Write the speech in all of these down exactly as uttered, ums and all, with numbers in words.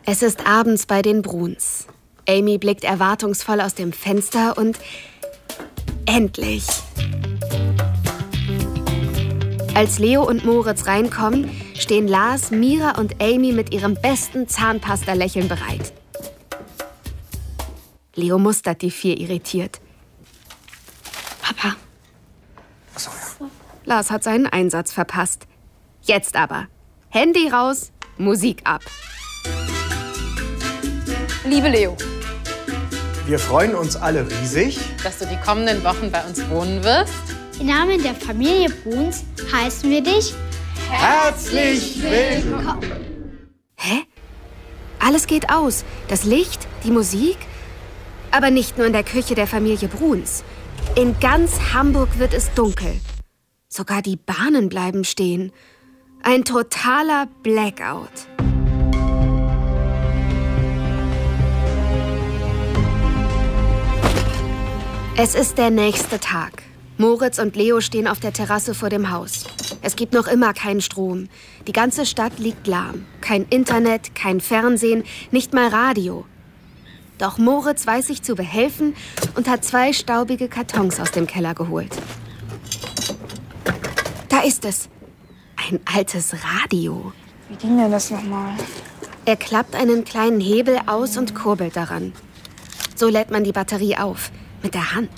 Es ist abends bei den Bruns. Amy blickt erwartungsvoll aus dem Fenster und endlich. Als Leo und Moritz reinkommen, stehen Lars, Mira und Amy mit ihrem besten Zahnpasta-Lächeln bereit. Leo mustert die vier irritiert. Papa. Achso, ja. Lars hat seinen Einsatz verpasst. Jetzt aber. Handy raus, Musik ab. Liebe Leo. Wir freuen uns alle riesig, dass du die kommenden Wochen bei uns wohnen wirst. Im Namen der Familie Bruns heißen wir dich herzlich willkommen. Hä? Alles geht aus. Das Licht, die Musik. Aber nicht nur in der Küche der Familie Bruns. In ganz Hamburg wird es dunkel. Sogar die Bahnen bleiben stehen. Ein totaler Blackout. Es ist der nächste Tag. Moritz und Leo stehen auf der Terrasse vor dem Haus. Es gibt noch immer keinen Strom. Die ganze Stadt liegt lahm. Kein Internet, kein Fernsehen, nicht mal Radio. Doch Moritz weiß sich zu behelfen und hat zwei staubige Kartons aus dem Keller geholt. Da ist es. Ein altes Radio. Wie ging denn das nochmal? Er klappt einen kleinen Hebel aus und kurbelt daran. So lädt man die Batterie auf. Mit der Hand.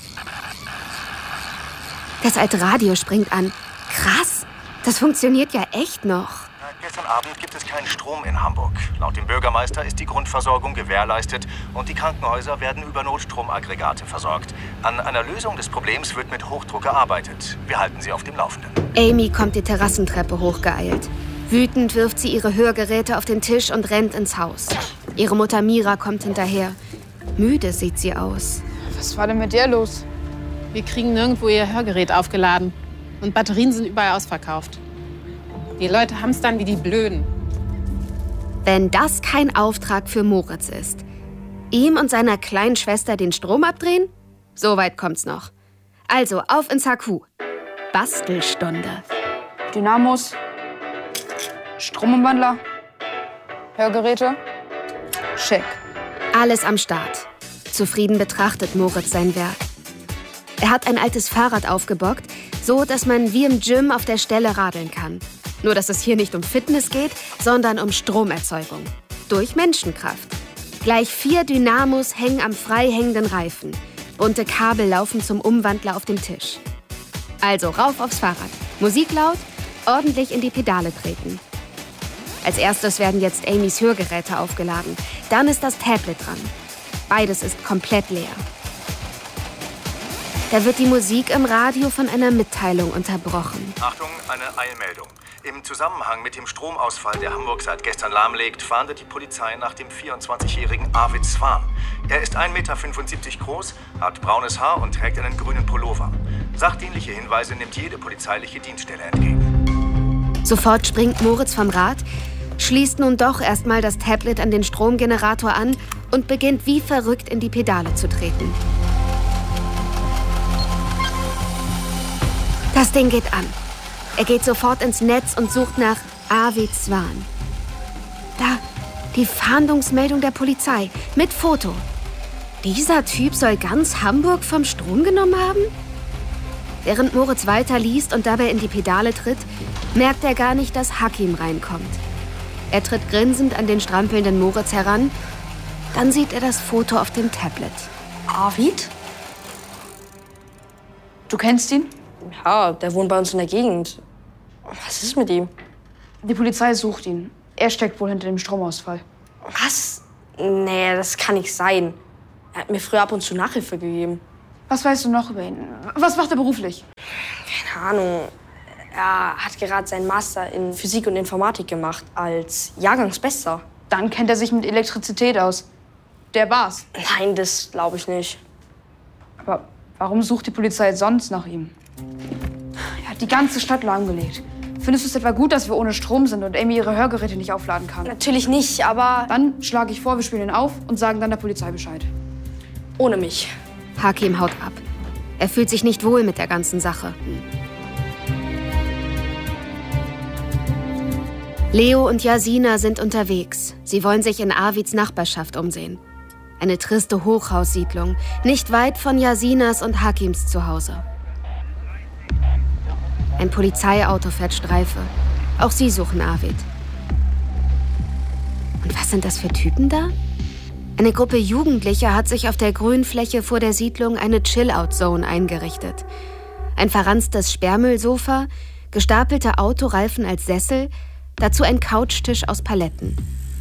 Das alte Radio springt an. Krass, das funktioniert ja echt noch. Seit gestern Abend gibt es keinen Strom in Hamburg. Laut dem Bürgermeister ist die Grundversorgung gewährleistet und die Krankenhäuser werden über Notstromaggregate versorgt. An einer Lösung des Problems wird mit Hochdruck gearbeitet. Wir halten Sie auf dem Laufenden. Amy kommt die Terrassentreppe hochgeeilt. Wütend wirft sie ihre Hörgeräte auf den Tisch und rennt ins Haus. Ihre Mutter Mira kommt hinterher. Müde sieht sie aus. Was war denn mit der los? Wir kriegen nirgendwo ihr Hörgerät aufgeladen. Und Batterien sind überall ausverkauft. Die Leute hamstern wie die Blöden. Wenn das kein Auftrag für Moritz ist. Ihm und seiner kleinen Schwester den Strom abdrehen? So weit kommt's noch. Also, auf ins H Q. Bastelstunde. Dynamos, Stromumwandler, Hörgeräte, check. Alles am Start. Zufrieden betrachtet Moritz sein Werk. Er hat ein altes Fahrrad aufgebockt, so dass man wie im Gym auf der Stelle radeln kann. Nur, dass es hier nicht um Fitness geht, sondern um Stromerzeugung. Durch Menschenkraft. Gleich vier Dynamos hängen am frei hängenden Reifen. Bunte Kabel laufen zum Umwandler auf dem Tisch. Also rauf aufs Fahrrad. Musik laut, ordentlich in die Pedale treten. Als erstes werden jetzt Amys Hörgeräte aufgeladen. Dann ist das Tablet dran. Beides ist komplett leer. Da wird die Musik im Radio von einer Mitteilung unterbrochen. Achtung, eine Eilmeldung. Im Zusammenhang mit dem Stromausfall, der Hamburg seit gestern lahmlegt, fahndet die Polizei nach dem vierundzwanzigjährigen Arvid Swan. Er ist ein Meter fünfundsiebzig groß, hat braunes Haar und trägt einen grünen Pullover. Sachdienliche Hinweise nimmt jede polizeiliche Dienststelle entgegen. Sofort springt Moritz vom Rad, schließt nun doch erstmal das Tablet an den Stromgenerator an und beginnt wie verrückt in die Pedale zu treten. Das Ding geht an. Er geht sofort ins Netz und sucht nach Arvid Swan. Da, die Fahndungsmeldung der Polizei mit Foto. Dieser Typ soll ganz Hamburg vom Strom genommen haben? Während Moritz weiterliest und dabei in die Pedale tritt, merkt er gar nicht, dass Hakim reinkommt. Er tritt grinsend an den strampelnden Moritz heran. Dann sieht er das Foto auf dem Tablet. Arvid? Du kennst ihn? Ja, der wohnt bei uns in der Gegend. Was ist mit ihm? Die Polizei sucht ihn. Er steckt wohl hinter dem Stromausfall. Was? Nee, das kann nicht sein. Er hat mir früher ab und zu Nachhilfe gegeben. Was weißt du noch über ihn? Was macht er beruflich? Keine Ahnung. Er hat gerade seinen Master in Physik und Informatik gemacht, als Jahrgangsbester. Dann kennt er sich mit Elektrizität aus. Der war's. Nein, das glaube ich nicht. Aber warum sucht die Polizei sonst nach ihm? Er hat die ganze Stadt lahmgelegt. Findest du es etwa gut, dass wir ohne Strom sind und Amy ihre Hörgeräte nicht aufladen kann? Natürlich nicht, aber... Dann schlage ich vor, wir spielen ihn auf und sagen dann der Polizei Bescheid. Ohne mich. Hakim haut ab. Er fühlt sich nicht wohl mit der ganzen Sache. Leo und Jasina sind unterwegs. Sie wollen sich in Arvids Nachbarschaft umsehen. Eine triste Hochhaussiedlung, nicht weit von Jasinas und Hakims Zuhause. Ein Polizeiauto fährt Streife. Auch sie suchen Arvid. Und was sind das für Typen da? Eine Gruppe Jugendlicher hat sich auf der Grünfläche vor der Siedlung eine Chill-Out-Zone eingerichtet. Ein verranstes Sperrmüllsofa, gestapelte Autoreifen als Sessel, dazu ein Couchtisch aus Paletten.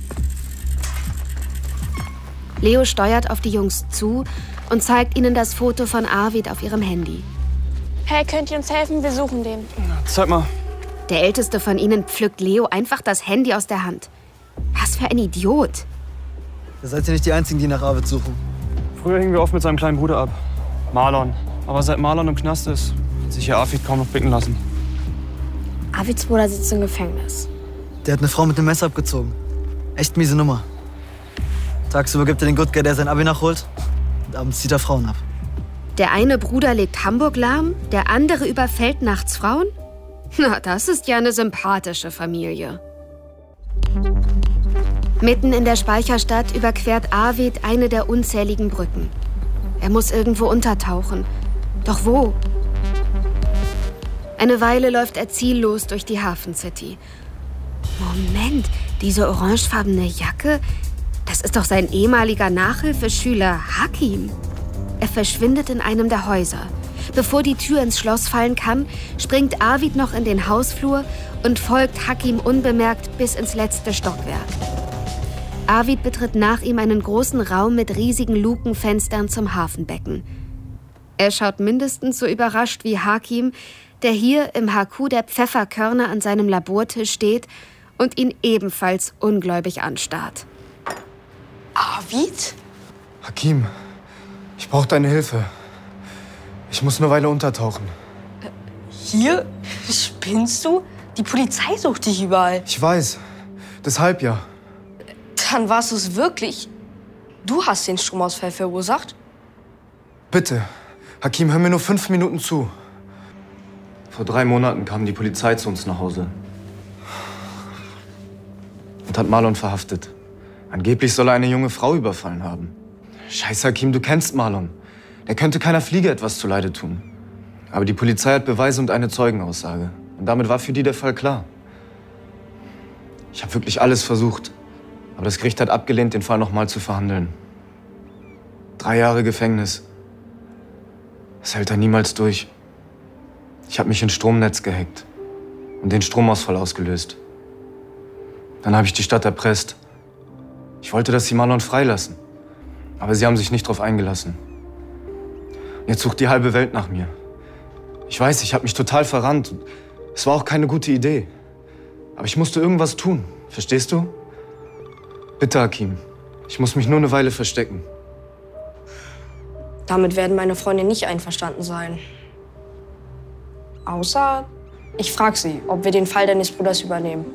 Leo steuert auf die Jungs zu und zeigt ihnen das Foto von Arvid auf ihrem Handy. Hey, könnt ihr uns helfen? Wir suchen den. Zeig mal. Der Älteste von ihnen pflückt Leo einfach das Handy aus der Hand. Was für ein Idiot. Ihr seid ja nicht die Einzigen, die nach Arvid suchen. Früher hingen wir oft mit seinem kleinen Bruder ab. Marlon. Aber seit Marlon im Knast ist, hat sich hier Arvid kaum noch blicken lassen. Arvids Bruder sitzt im Gefängnis. Der hat eine Frau mit einem Messer abgezogen. Echt miese Nummer. Tagsüber gibt er den Good Guy, der sein Abi nachholt. Und abends zieht er Frauen ab. Der eine Bruder legt Hamburg lahm, der andere überfällt nachts Frauen? Na, das ist ja eine sympathische Familie. Mitten in der Speicherstadt überquert Arvid eine der unzähligen Brücken. Er muss irgendwo untertauchen. Doch wo? Eine Weile läuft er ziellos durch die Hafencity. Moment, diese orangefarbene Jacke, das ist doch sein ehemaliger Nachhilfeschüler Hakim. Er verschwindet in einem der Häuser. Bevor die Tür ins Schloss fallen kann, springt Arvid noch in den Hausflur und folgt Hakim unbemerkt bis ins letzte Stockwerk. Arvid betritt nach ihm einen großen Raum mit riesigen Lukenfenstern zum Hafenbecken. Er schaut mindestens so überrascht wie Hakim, der hier im H Q der Pfefferkörner an seinem Labortisch steht und ihn ebenfalls ungläubig anstarrt. Arvid? Hakim, ich brauche deine Hilfe. Ich muss eine Weile untertauchen. Äh, hier? Spinnst du? Die Polizei sucht dich überall. Ich weiß. Deshalb ja. Dann warst du es wirklich. Du hast den Stromausfall verursacht? Bitte. Hakim, hör mir nur fünf Minuten zu. Vor drei Monaten kam die Polizei zu uns nach Hause. Und hat Marlon verhaftet. Angeblich soll er eine junge Frau überfallen haben. Scheiß Hakim, du kennst Marlon. Der könnte keiner Fliege etwas zuleide tun. Aber die Polizei hat Beweise und eine Zeugenaussage. Und damit war für die der Fall klar. Ich habe wirklich alles versucht. Aber das Gericht hat abgelehnt, den Fall noch mal zu verhandeln. Drei Jahre Gefängnis. Das hält er niemals durch. Ich habe mich ins Stromnetz gehackt und den Stromausfall ausgelöst. Dann habe ich die Stadt erpresst. Ich wollte, dass sie Marlon freilassen. Aber sie haben sich nicht darauf eingelassen. Jetzt sucht die halbe Welt nach mir. Ich weiß, ich habe mich total verrannt. Es war auch keine gute Idee. Aber ich musste irgendwas tun. Verstehst du? Bitte, Hakim. Ich muss mich nur eine Weile verstecken. Damit werden meine Freunde nicht einverstanden sein. Außer, ich frage sie, ob wir den Fall deines Bruders übernehmen.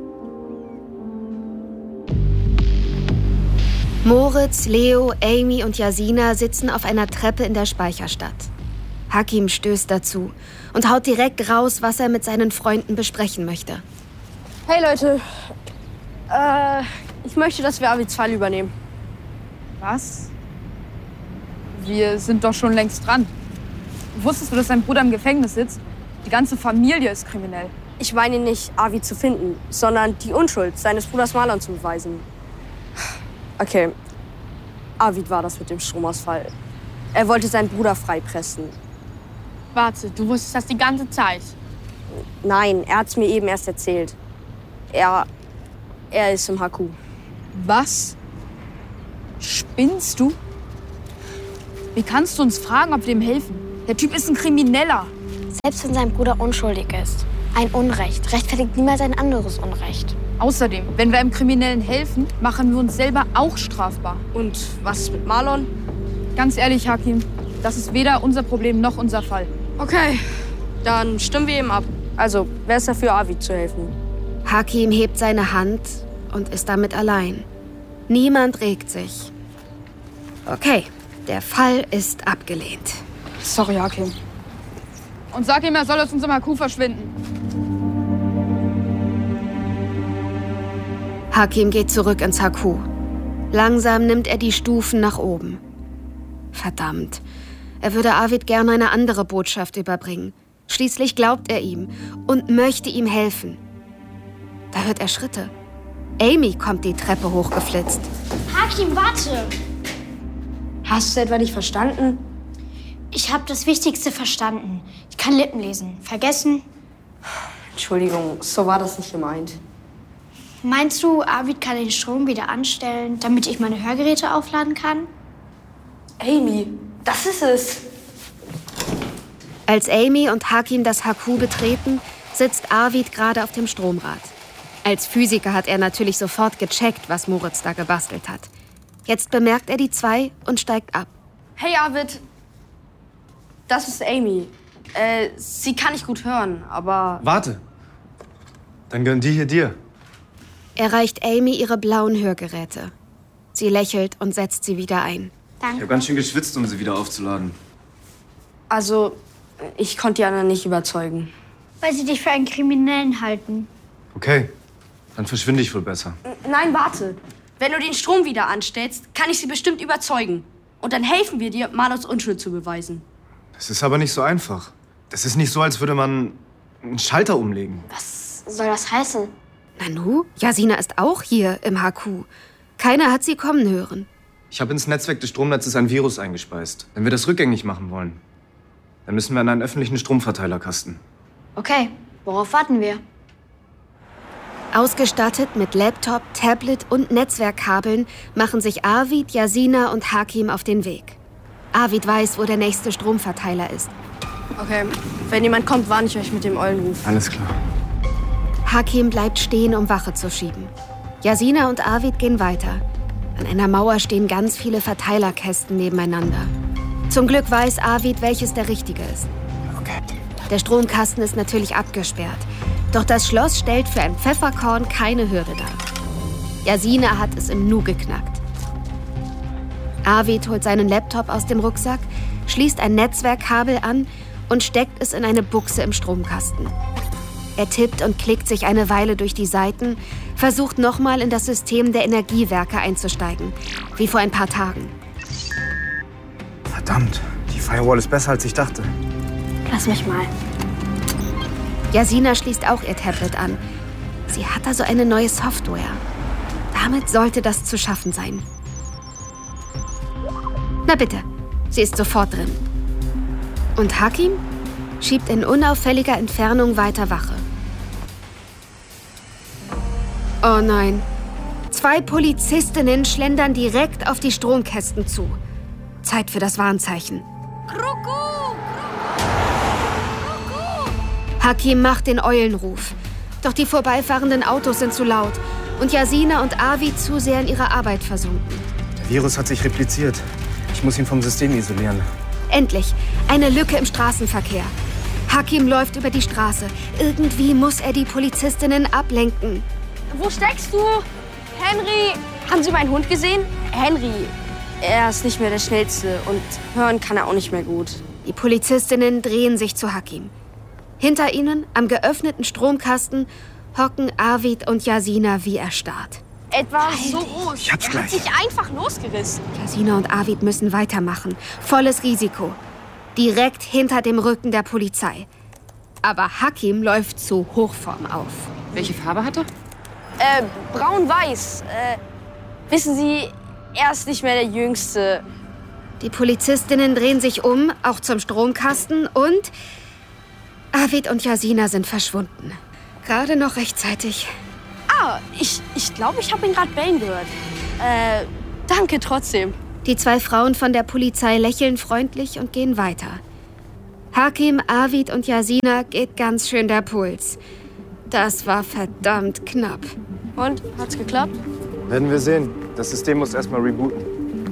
Moritz, Leo, Amy und Jasina sitzen auf einer Treppe in der Speicherstadt. Hakim stößt dazu und haut direkt raus, was er mit seinen Freunden besprechen möchte. Hey Leute, äh, ich möchte, dass wir Arvids Fall übernehmen. Was? Wir sind doch schon längst dran. Wusstest du, dass dein Bruder im Gefängnis sitzt? Die ganze Familie ist kriminell. Ich meine nicht, Arvid zu finden, sondern die Unschuld seines Bruders Marlon zu beweisen. Okay, Arvid war das mit dem Stromausfall. Er wollte seinen Bruder freipressen. Warte, du wusstest das die ganze Zeit? Nein, er hat's mir eben erst erzählt. Er, er ist im H Q. Was? Spinnst du? Wie kannst du uns fragen, ob wir ihm helfen? Der Typ ist ein Krimineller. Selbst wenn sein Bruder unschuldig ist. Ein Unrecht rechtfertigt niemals ein anderes Unrecht. Außerdem, wenn wir einem Kriminellen helfen, machen wir uns selber auch strafbar. Und was ist mit Marlon? Ganz ehrlich, Hakim, das ist weder unser Problem noch unser Fall. Okay, dann stimmen wir ihm ab. Also, wer ist dafür, Arvid zu helfen? Hakim hebt seine Hand und ist damit allein. Niemand regt sich. Okay, der Fall ist abgelehnt. Sorry, Hakim. Und sag ihm, er soll aus unserem H Q verschwinden. Hakim geht zurück ins H Q. Langsam nimmt er die Stufen nach oben. Verdammt. Er würde Arvid gerne eine andere Botschaft überbringen. Schließlich glaubt er ihm und möchte ihm helfen. Da hört er Schritte. Amy kommt die Treppe hochgeflitzt. Hakim, warte! Hast du etwa nicht verstanden? Ich habe das Wichtigste verstanden. Ich kann Lippen lesen. Vergessen? Entschuldigung, so war das nicht gemeint. Meinst du, Arvid kann den Strom wieder anstellen, damit ich meine Hörgeräte aufladen kann? Amy, das ist es. Als Amy und Hakim das H Q betreten, sitzt Arvid gerade auf dem Stromrad. Als Physiker hat er natürlich sofort gecheckt, was Moritz da gebastelt hat. Jetzt bemerkt er die zwei und steigt ab. Hey Arvid, das ist Amy. Äh, sie kann nicht gut hören, aber... Warte. Dann gönn die hier dir. Er reicht Amy ihre blauen Hörgeräte. Sie lächelt und setzt sie wieder ein. Danke. Ich habe ganz schön geschwitzt, um sie wieder aufzuladen. Also, ich konnte die anderen nicht überzeugen. Weil sie dich für einen Kriminellen halten. Okay, dann verschwinde ich wohl besser. Nein, warte. Wenn du den Strom wieder anstellst, kann ich sie bestimmt überzeugen. Und dann helfen wir dir, Marlons Unschuld zu beweisen. Das ist aber nicht so einfach. Das ist nicht so, als würde man einen Schalter umlegen. Was soll das heißen? Nanu, Jasina ist auch hier im H Q. Keiner hat sie kommen hören. Ich habe ins Netzwerk des Stromnetzes ein Virus eingespeist. Wenn wir das rückgängig machen wollen, dann müssen wir an einen öffentlichen Stromverteilerkasten. Okay, worauf warten wir? Ausgestattet mit Laptop, Tablet und Netzwerkkabeln machen sich Arvid, Jasina und Hakim auf den Weg. Arvid weiß, wo der nächste Stromverteiler ist. Okay, wenn jemand kommt, warne ich euch mit dem Eulenruf. Alles klar. Hakim bleibt stehen, um Wache zu schieben. Jasina und Arvid gehen weiter. An einer Mauer stehen ganz viele Verteilerkästen nebeneinander. Zum Glück weiß Arvid, welches der richtige ist. Okay. Der Stromkasten ist natürlich abgesperrt. Doch das Schloss stellt für ein Pfefferkorn keine Hürde dar. Jasina hat es im Nu geknackt. Arvid holt seinen Laptop aus dem Rucksack, schließt ein Netzwerkkabel an und steckt es in eine Buchse im Stromkasten. Er tippt und klickt sich eine Weile durch die Seiten, versucht nochmal in das System der Energiewerke einzusteigen, wie vor ein paar Tagen. Verdammt, die Firewall ist besser, als ich dachte. Lass mich mal. Jasina schließt auch ihr Tablet an. Sie hat da so eine neue Software. Damit sollte das zu schaffen sein. Na bitte, sie ist sofort drin. Und Hakim schiebt in unauffälliger Entfernung weiter Wache. Oh nein. Zwei Polizistinnen schlendern direkt auf die Stromkästen zu. Zeit für das Warnzeichen. Kuckuck! Hakim macht den Eulenruf. Doch die vorbeifahrenden Autos sind zu laut und Jasina und Arvid zu sehr in ihrer Arbeit versunken. Der Virus hat sich repliziert. Ich muss ihn vom System isolieren. Endlich, eine Lücke im Straßenverkehr. Hakim läuft über die Straße. Irgendwie muss er die Polizistinnen ablenken. Wo steckst du? Henry! Haben Sie meinen Hund gesehen? Henry, er ist nicht mehr der Schnellste und hören kann er auch nicht mehr gut. Die Polizistinnen drehen sich zu Hakim. Hinter ihnen, am geöffneten Stromkasten, hocken Arvid und Jasina wie erstarrt. Etwa so groß. Ich hab's er gleich. hat sich einfach losgerissen. Jasina und Arvid müssen weitermachen. Volles Risiko. Direkt hinter dem Rücken der Polizei. Aber Hakim läuft zu Hochform auf. Welche Farbe hat er? Äh, braun-weiß. Äh, wissen Sie, er ist nicht mehr der Jüngste. Die Polizistinnen drehen sich um, auch zum Stromkasten, und Arvid und Jasina sind verschwunden. Gerade noch rechtzeitig. Ah, ich ich, glaube, ich habe ihn gerade bellen gehört. Äh, danke trotzdem. Die zwei Frauen von der Polizei lächeln freundlich und gehen weiter. Hakim, Arvid und Jasina geht ganz schön der Puls. Das war verdammt knapp. Und, hat's geklappt? Werden wir sehen. Das System muss erstmal rebooten.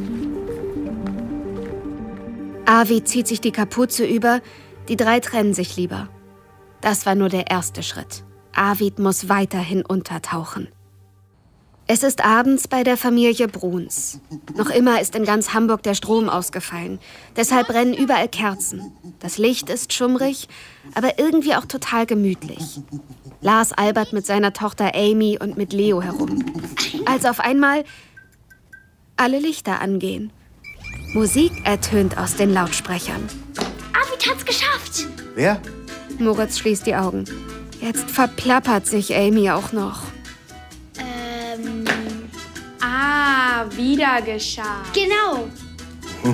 Arvid zieht sich die Kapuze über, die drei trennen sich lieber. Das war nur der erste Schritt. Arvid muss weiterhin untertauchen. Es ist abends bei der Familie Bruns. Noch immer ist in ganz Hamburg der Strom ausgefallen. Deshalb brennen überall Kerzen. Das Licht ist schummrig, aber irgendwie auch total gemütlich. Lars albert mit seiner Tochter Amy und mit Leo herum. Als auf einmal alle Lichter angehen. Musik ertönt aus den Lautsprechern. Arvid hat's geschafft. Wer? Moritz schließt die Augen. Jetzt verplappert sich Amy auch noch. Ähm. Ah, wieder geschafft. Genau. Hm.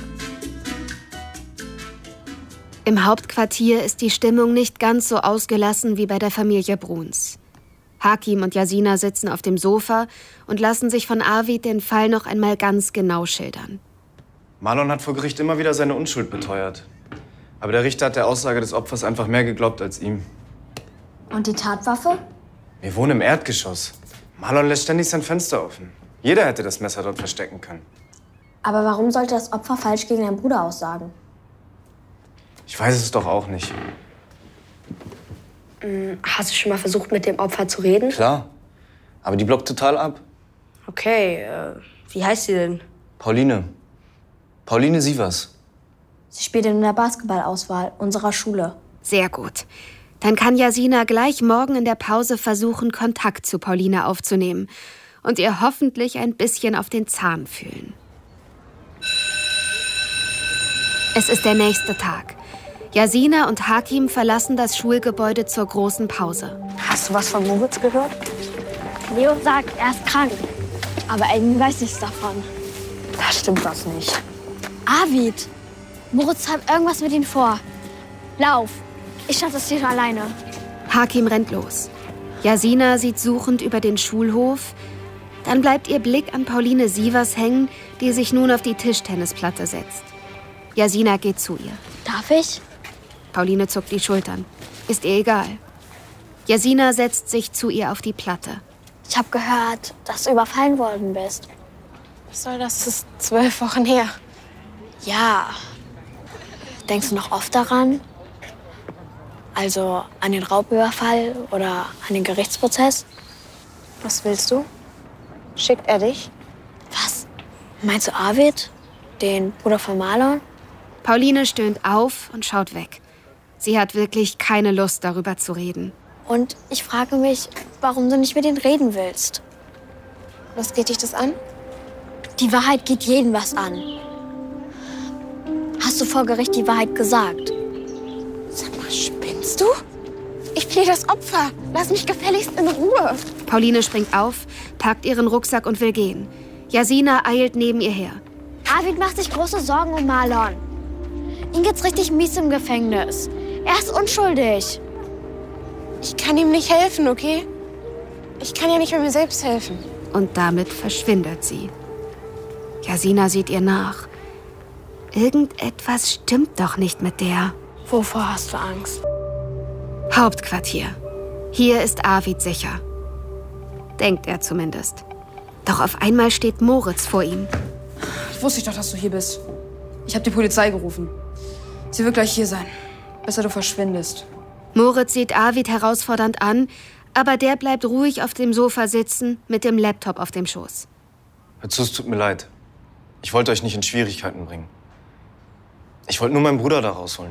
Im Hauptquartier ist die Stimmung nicht ganz so ausgelassen wie bei der Familie Bruns. Hakim und Jasina sitzen auf dem Sofa und lassen sich von Arvid den Fall noch einmal ganz genau schildern. Marlon hat vor Gericht immer wieder seine Unschuld beteuert. Aber der Richter hat der Aussage des Opfers einfach mehr geglaubt als ihm. Und die Tatwaffe? Wir wohnen im Erdgeschoss. Marlon lässt ständig sein Fenster offen. Jeder hätte das Messer dort verstecken können. Aber warum sollte das Opfer falsch gegen deinen Bruder aussagen? Ich weiß es doch auch nicht. Hast du schon mal versucht, mit dem Opfer zu reden? Klar. Aber die blockt total ab. Okay, äh, wie heißt sie denn? Pauline. Pauline Sievers. Sie spielt in der Basketballauswahl unserer Schule. Sehr gut. Dann kann Jasina gleich morgen in der Pause versuchen, Kontakt zu Pauline aufzunehmen und ihr hoffentlich ein bisschen auf den Zahn fühlen. Es ist der nächste Tag. Jasina und Hakim verlassen das Schulgebäude zur großen Pause. Hast du was von Moritz gehört? Leo sagt, er ist krank. Aber Amy weiß nichts davon. Da stimmt was nicht. Arvid! Moritz hat irgendwas mit ihm vor. Lauf! Ich schaffe das hier alleine. Hakim rennt los. Jasina sieht suchend über den Schulhof. Dann bleibt ihr Blick an Pauline Sievers hängen, die sich nun auf die Tischtennisplatte setzt. Jasina geht zu ihr. Darf ich? Pauline zuckt die Schultern. Ist ihr egal. Jasina setzt sich zu ihr auf die Platte. Ich habe gehört, dass du überfallen worden bist. Was soll das? Das ist zwölf Wochen her. Ja. Denkst du noch oft daran? Also an den Raubüberfall oder an den Gerichtsprozess? Was willst du? Schickt er dich? Was? Meinst du Arvid? Den Bruder von Marlon? Pauline stöhnt auf und schaut weg. Sie hat wirklich keine Lust, darüber zu reden. Und ich frage mich, warum du nicht mit ihm reden willst. Was geht dich das an? Die Wahrheit geht jeden was an. Hast du vor Gericht die Wahrheit gesagt? Sag mal, spinnst du? Ich bin das Opfer. Lass mich gefälligst in Ruhe. Pauline springt auf, packt ihren Rucksack und will gehen. Jasina eilt neben ihr her. Arvid macht sich große Sorgen um Marlon. Ihm geht's richtig mies im Gefängnis. Er ist unschuldig. Ich kann ihm nicht helfen, okay? Ich kann ja nicht mehr mir selbst helfen. Und damit verschwindet sie. Jasina sieht ihr nach. Irgendetwas stimmt doch nicht mit der. Wovor hast du Angst? Hauptquartier. Hier ist Arvid sicher. Denkt er zumindest. Doch auf einmal steht Moritz vor ihm. Wusste ich doch, dass du hier bist. Ich habe die Polizei gerufen. Sie wird gleich hier sein. Besser du verschwindest. Moritz sieht Arvid herausfordernd an, aber der bleibt ruhig auf dem Sofa sitzen mit dem Laptop auf dem Schoß. Hör zu, es tut mir leid. Ich wollte euch nicht in Schwierigkeiten bringen. Ich wollte nur meinen Bruder da rausholen.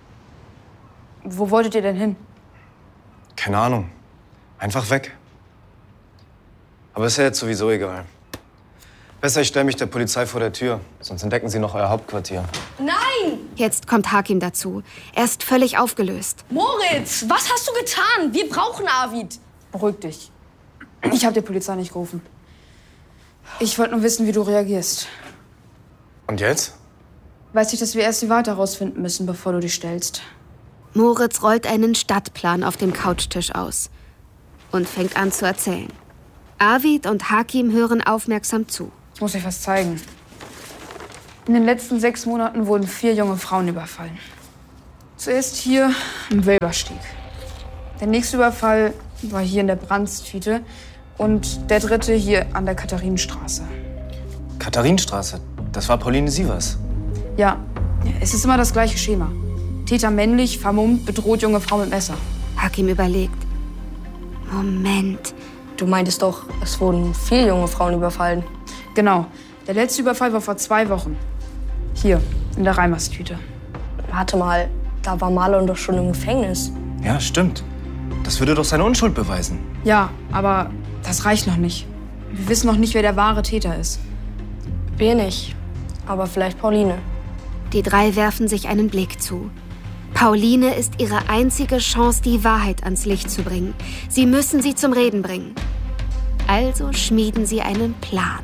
Wo wolltet ihr denn hin? Keine Ahnung. Einfach weg. Aber ist ja jetzt sowieso egal. Besser, ich stelle mich der Polizei vor der Tür. Sonst entdecken sie noch euer Hauptquartier. Nein! Jetzt kommt Hakim dazu. Er ist völlig aufgelöst. Moritz, was hast du getan? Wir brauchen Arvid. Beruhig dich. Ich habe die Polizei nicht gerufen. Ich wollte nur wissen, wie du reagierst. Und jetzt? Weiß ich, dass wir erst die Wahrheit herausfinden müssen, bevor du dich stellst. Moritz rollt einen Stadtplan auf dem Couchtisch aus und fängt an zu erzählen. Arvid und Hakim hören aufmerksam zu. Ich muss euch was zeigen. In den letzten sechs Monaten wurden vier junge Frauen überfallen. Zuerst hier im Wilberstieg. Der nächste Überfall war hier in der Brandstfiete und der dritte hier an der Katharinenstraße. Katharinenstraße? Das war Pauline Sievers. Ja, es ist immer das gleiche Schema. Täter männlich, vermummt, bedroht junge Frau mit Messer. Hakim überlegt. Moment, Du meintest doch, es wurden viele junge Frauen überfallen. Genau. Der letzte Überfall war vor zwei Wochen. Hier, in der Reimerstüte. Warte mal, da war Marlon doch schon im Gefängnis. Ja, stimmt. Das würde doch seine Unschuld beweisen. Ja, aber das reicht noch nicht. Wir wissen noch nicht, wer der wahre Täter ist. Wir nicht. Aber vielleicht Pauline. Die drei werfen sich einen Blick zu. Pauline ist ihre einzige Chance, die Wahrheit ans Licht zu bringen. Sie müssen sie zum Reden bringen. Also schmieden sie einen Plan.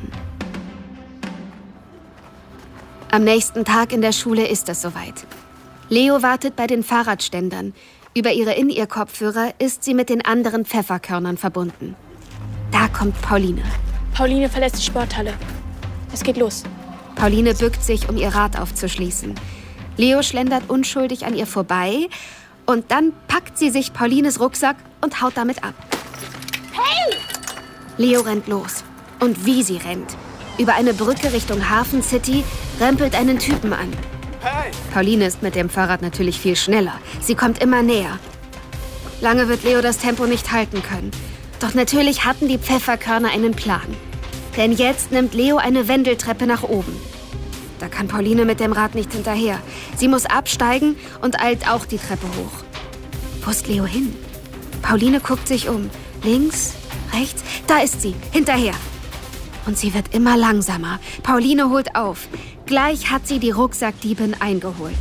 Am nächsten Tag in der Schule ist es soweit. Leo wartet bei den Fahrradständern. Über ihre In-Ear-Kopfhörer ist sie mit den anderen Pfefferkörnern verbunden. Da kommt Pauline. Pauline verlässt die Sporthalle. Es geht los. Pauline bückt sich, um ihr Rad aufzuschließen. Leo schlendert unschuldig an ihr vorbei und dann packt sie sich Paulines Rucksack und haut damit ab. Hey! Leo rennt los. Und wie sie rennt. Über eine Brücke Richtung Hafen City rempelt einen Typen an. Hey! Pauline ist mit dem Fahrrad natürlich viel schneller. Sie kommt immer näher. Lange wird Leo das Tempo nicht halten können. Doch natürlich hatten die Pfefferkörner einen Plan. Denn jetzt nimmt Leo eine Wendeltreppe nach oben. Da kann Pauline mit dem Rad nicht hinterher. Sie muss absteigen und eilt auch die Treppe hoch. Wo ist Leo hin? Pauline guckt sich um. Links, rechts, da ist sie, hinterher. Und sie wird immer langsamer. Pauline holt auf. Gleich hat sie die Rucksackdiebin eingeholt.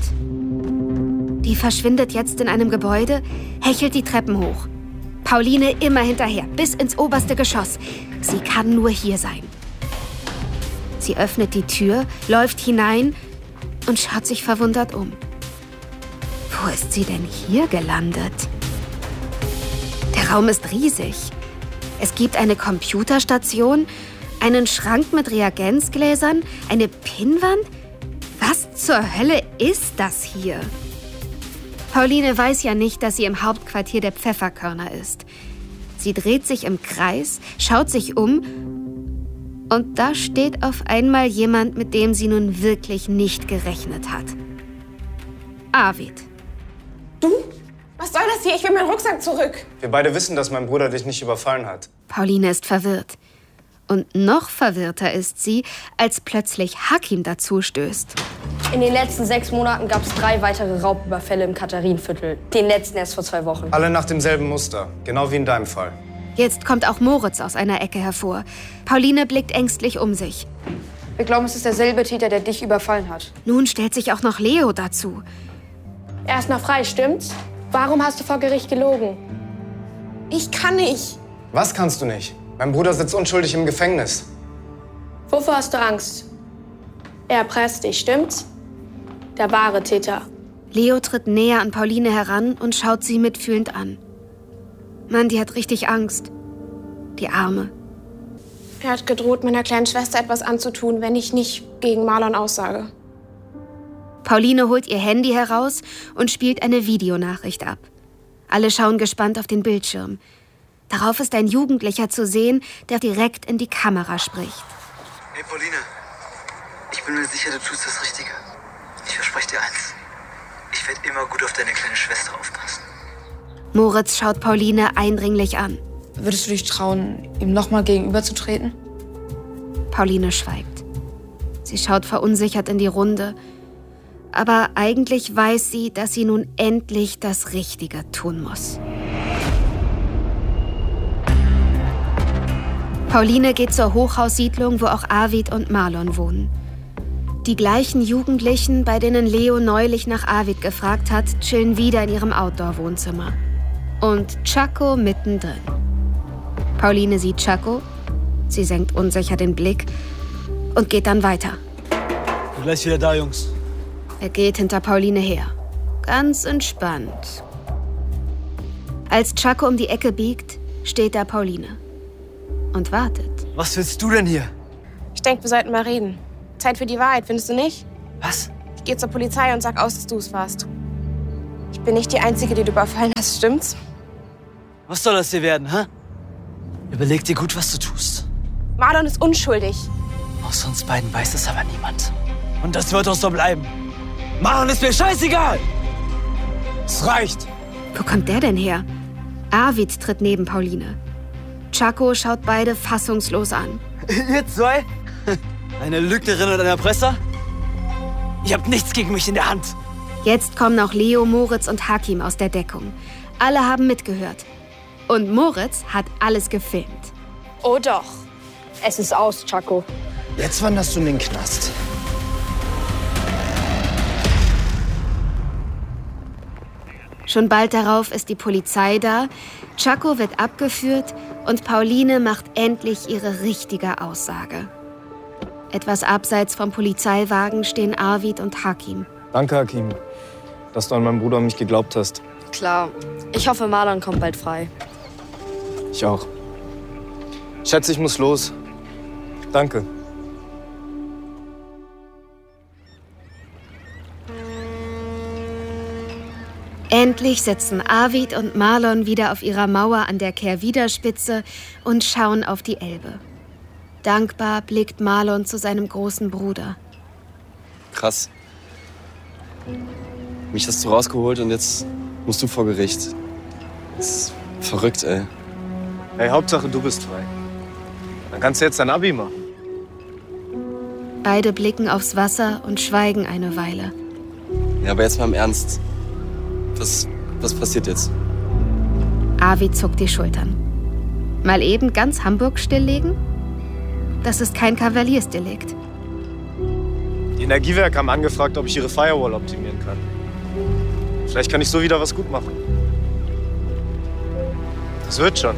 Die verschwindet jetzt in einem Gebäude, hechelt die Treppen hoch. Pauline immer hinterher, bis ins oberste Geschoss. Sie kann nur hier sein. Sie öffnet die Tür, läuft hinein und schaut sich verwundert um. Wo ist sie denn hier gelandet? Der Raum ist riesig. Es gibt eine Computerstation, einen Schrank mit Reagenzgläsern, eine Pinnwand. Was zur Hölle ist das hier? Pauline weiß ja nicht, dass sie im Hauptquartier der Pfefferkörner ist. Sie dreht sich im Kreis, schaut sich um und da steht auf einmal jemand, mit dem sie nun wirklich nicht gerechnet hat. Arvid. Du? Was soll das hier? Ich will meinen Rucksack zurück. Wir beide wissen, dass mein Bruder dich nicht überfallen hat. Pauline ist verwirrt. Und noch verwirrter ist sie, als plötzlich Hakim dazustößt. In den letzten sechs Monaten gab es drei weitere Raubüberfälle im Katharinenviertel. Den letzten erst vor zwei Wochen. Alle nach demselben Muster, genau wie in deinem Fall. Jetzt kommt auch Moritz aus einer Ecke hervor. Pauline blickt ängstlich um sich. Wir glauben, es ist derselbe Täter, der dich überfallen hat. Nun stellt sich auch noch Leo dazu. Er ist noch frei, stimmt's? Warum hast du vor Gericht gelogen? Ich kann nicht. Was kannst du nicht? Mein Bruder sitzt unschuldig im Gefängnis. Wovor hast du Angst? Er erpresst dich, stimmt's? Der wahre Täter. Leo tritt näher an Pauline heran und schaut sie mitfühlend an. Mann, die hat richtig Angst. Die Arme. Er hat gedroht, meiner kleinen Schwester etwas anzutun, wenn ich nicht gegen Marlon aussage. Pauline holt ihr Handy heraus und spielt eine Videonachricht ab. Alle schauen gespannt auf den Bildschirm. Darauf ist ein Jugendlicher zu sehen, der direkt in die Kamera spricht. Hey Pauline, ich bin mir sicher, du tust das Richtige. Ich verspreche dir eins. Ich werde immer gut auf deine kleine Schwester aufpassen. Moritz schaut Pauline eindringlich an. Würdest du dich trauen, ihm nochmal gegenüberzutreten? Pauline schweigt. Sie schaut verunsichert in die Runde. Aber eigentlich weiß sie, dass sie nun endlich das Richtige tun muss. Pauline geht zur Hochhaussiedlung, wo auch Arvid und Marlon wohnen. Die gleichen Jugendlichen, bei denen Leo neulich nach Arvid gefragt hat, chillen wieder in ihrem Outdoor-Wohnzimmer. Und Chaco mittendrin. Pauline sieht Chaco, sie senkt unsicher den Blick und geht dann weiter. Bin gleich wieder da, Jungs. Er geht hinter Pauline her. Ganz entspannt. Als Chaco um die Ecke biegt, steht da Pauline. Und wartet. Was willst du denn hier? Ich denke, wir sollten mal reden. Zeit für die Wahrheit, findest du nicht? Was? Ich gehe zur Polizei und sag aus, dass du es warst. Ich bin nicht die Einzige, die du überfallen hast, stimmt's? Was soll das hier werden, hä? Überleg dir gut, was du tust. Marlon ist unschuldig. Außer uns beiden weiß es aber niemand. Und das wird auch so bleiben. Marlon ist mir scheißegal! Es reicht! Wo kommt der denn her? Arvid tritt neben Pauline. Chaco schaut beide fassungslos an. Ihr zwei? Eine Lügnerin und ein Erpresser? Ihr habt nichts gegen mich in der Hand. Jetzt kommen auch Leo, Moritz und Hakim aus der Deckung. Alle haben mitgehört. Und Moritz hat alles gefilmt. Oh doch. Es ist aus, Chaco. Jetzt wanderst du in den Knast. Schon bald darauf ist die Polizei da, Chaco wird abgeführt und Pauline macht endlich ihre richtige Aussage. Etwas abseits vom Polizeiwagen stehen Arvid und Hakim. Danke, Hakim, dass du an meinen Bruder und mich geglaubt hast. Klar. Ich hoffe, Marlon kommt bald frei. Ich auch. Schätze, ich muss los. Danke. Endlich sitzen Arvid und Marlon wieder auf ihrer Mauer an der Kehrwiederspitze und schauen auf die Elbe. Dankbar blickt Marlon zu seinem großen Bruder. Krass. Mich hast du rausgeholt und jetzt musst du vor Gericht. Das ist verrückt, ey. Hey, Hauptsache, du bist frei. Dann kannst du jetzt dein Abi machen. Beide blicken aufs Wasser und schweigen eine Weile. Ja, aber jetzt mal im Ernst. Was, was passiert jetzt? Arvid zuckt die Schultern. Mal eben ganz Hamburg stilllegen? Das ist kein Kavaliersdelikt. Die Energiewerke haben angefragt, ob ich ihre Firewall optimieren kann. Vielleicht kann ich so wieder was gut machen. Das wird schon.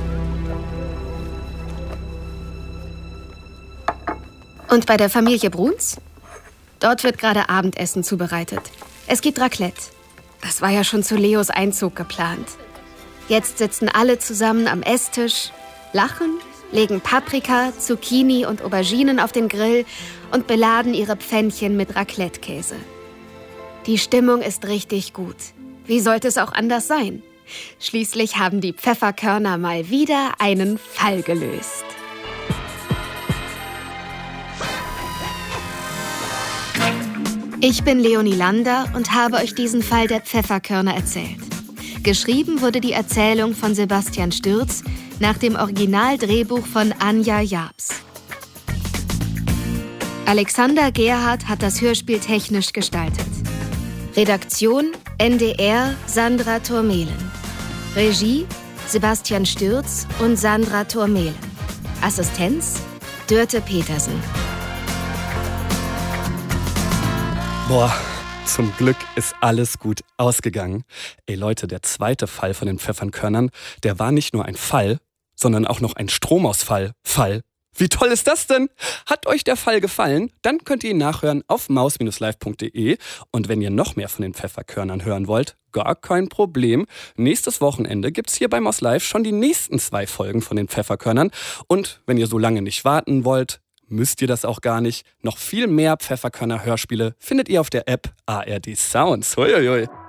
Und bei der Familie Bruns? Dort wird gerade Abendessen zubereitet. Es gibt Raclette. Das war ja schon zu Leos Einzug geplant. Jetzt sitzen alle zusammen am Esstisch, lachen, legen Paprika, Zucchini und Auberginen auf den Grill und beladen ihre Pfännchen mit Raclette-Käse. Die Stimmung ist richtig gut. Wie sollte es auch anders sein? Schließlich haben die Pfefferkörner mal wieder einen Fall gelöst. Ich bin Leonie Lander und habe euch diesen Fall der Pfefferkörner erzählt. Geschrieben wurde die Erzählung von Sebastian Stürz nach dem Originaldrehbuch von Anja Jabs. Alexander Gerhardt hat das Hörspiel technisch gestaltet. Redaktion N D R Sandra Thurmehlen. Regie Sebastian Stürz und Sandra Thurmehlen. Assistenz Dörte Petersen. Boah, zum Glück ist alles gut ausgegangen. Ey Leute, der zweite Fall von den Pfefferkörnern, der war nicht nur ein Fall, sondern auch noch ein Stromausfall. Fall. Wie toll ist das denn? Hat euch der Fall gefallen? Dann könnt ihr ihn nachhören auf maus live punkt de. Und wenn ihr noch mehr von den Pfefferkörnern hören wollt, gar kein Problem. Nächstes Wochenende gibt's hier bei Maus Live schon die nächsten zwei Folgen von den Pfefferkörnern. Und wenn ihr so lange nicht warten wollt, müsst ihr das auch gar nicht. Noch viel mehr Pfefferkörner-Hörspiele findet ihr auf der App A R D Sounds. Huiuiui.